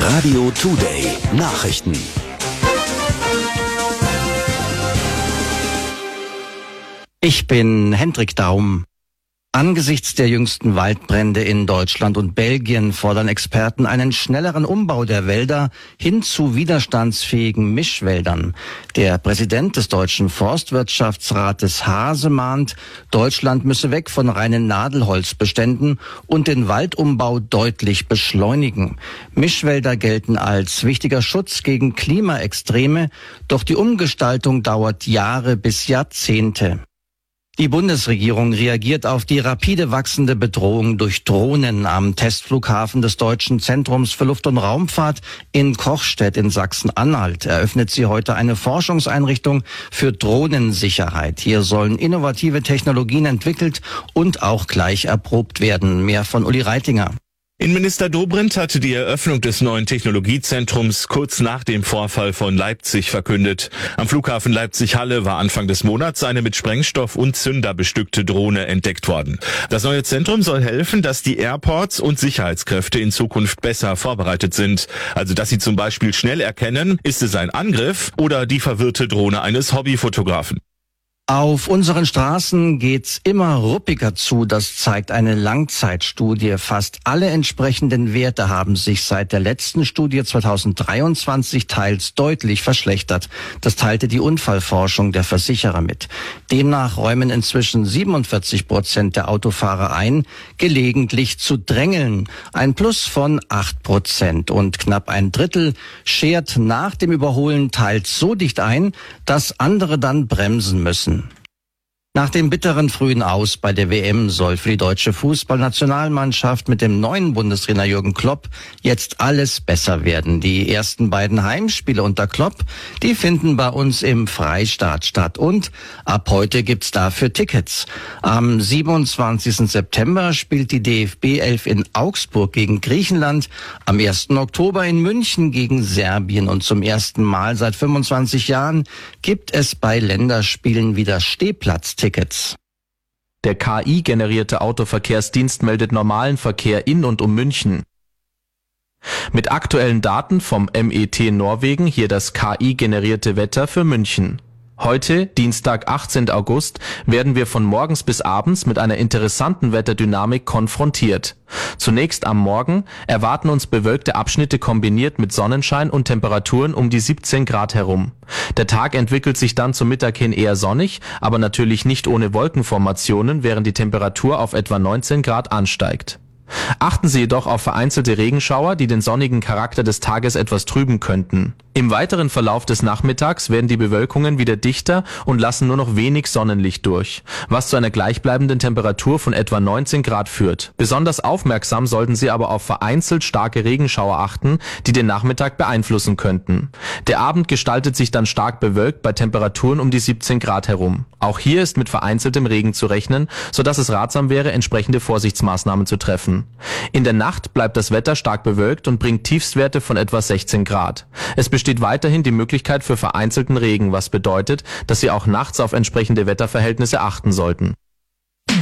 Radio Today Nachrichten. Ich bin Hendrik Daum. Angesichts der jüngsten Waldbrände in Deutschland und Belgien fordern Experten einen schnelleren Umbau der Wälder hin zu widerstandsfähigen Mischwäldern. Der Präsident des Deutschen Forstwirtschaftsrates Haase mahnt, Deutschland müsse weg von reinen Nadelholzbeständen und den Waldumbau deutlich beschleunigen. Mischwälder gelten als wichtiger Schutz gegen Klimaextreme, doch die Umgestaltung dauert Jahre bis Jahrzehnte. Die Bundesregierung reagiert auf die rapide wachsende Bedrohung durch Drohnen am Testflughafen des Deutschen Zentrums für Luft- und Raumfahrt in Kochstedt in Sachsen-Anhalt. Eröffnet sie heute eine Forschungseinrichtung für Drohnensicherheit. Hier sollen innovative Technologien entwickelt und auch gleich erprobt werden. Mehr von Uli Reitinger. Innenminister Dobrindt hatte die Eröffnung des neuen Technologiezentrums kurz nach dem Vorfall von Leipzig verkündet. Am Flughafen Leipzig-Halle war Anfang des Monats eine mit Sprengstoff und Zünder bestückte Drohne entdeckt worden. Das neue Zentrum soll helfen, dass die Airports und Sicherheitskräfte in Zukunft besser vorbereitet sind. Also dass sie zum Beispiel schnell erkennen, ist es ein Angriff oder die verwirrte Drohne eines Hobbyfotografen. Auf unseren Straßen geht's immer ruppiger zu, das zeigt eine Langzeitstudie. Fast alle entsprechenden Werte haben sich seit der letzten Studie 2023 teils deutlich verschlechtert. Das teilte die Unfallforschung der Versicherer mit. Demnach räumen inzwischen 47% der Autofahrer ein, gelegentlich zu drängeln. Ein Plus von 8%. Und knapp ein Drittel schert nach dem Überholen teils so dicht ein, dass andere dann bremsen müssen. Nach dem bitteren frühen Aus bei der WM soll für die deutsche Fußballnationalmannschaft mit dem neuen Bundestrainer Jürgen Klopp jetzt alles besser werden. Die ersten beiden Heimspiele unter Klopp, die finden bei uns im Freistaat statt. Und ab heute gibt's dafür Tickets. Am 27. September spielt die DFB 11 in Augsburg gegen Griechenland, am 1. Oktober in München gegen Serbien. Und zum ersten Mal seit 25 Jahren gibt es bei Länderspielen wieder Stehplatztickets. Der KI-generierte Autoverkehrsdienst meldet normalen Verkehr in und um München. Mit aktuellen Daten vom MET Norwegen hier das KI-generierte Wetter für München. Heute, Dienstag, 18. August, werden wir von morgens bis abends mit einer interessanten Wetterdynamik konfrontiert. Zunächst am Morgen erwarten uns bewölkte Abschnitte kombiniert mit Sonnenschein und Temperaturen um die 17 Grad herum. Der Tag entwickelt sich dann zum Mittag hin eher sonnig, aber natürlich nicht ohne Wolkenformationen, während die Temperatur auf etwa 19 Grad ansteigt. Achten Sie jedoch auf vereinzelte Regenschauer, die den sonnigen Charakter des Tages etwas trüben könnten. Im weiteren Verlauf des Nachmittags werden die Bewölkungen wieder dichter und lassen nur noch wenig Sonnenlicht durch, was zu einer gleichbleibenden Temperatur von etwa 19 Grad führt. Besonders aufmerksam sollten Sie aber auf vereinzelt starke Regenschauer achten, die den Nachmittag beeinflussen könnten. Der Abend gestaltet sich dann stark bewölkt bei Temperaturen um die 17 Grad herum. Auch hier ist mit vereinzeltem Regen zu rechnen, sodass es ratsam wäre, entsprechende Vorsichtsmaßnahmen zu treffen. In der Nacht bleibt das Wetter stark bewölkt und bringt Tiefstwerte von etwa 16 Grad. Es besteht weiterhin die Möglichkeit für vereinzelten Regen, was bedeutet, dass Sie auch nachts auf entsprechende Wetterverhältnisse achten sollten.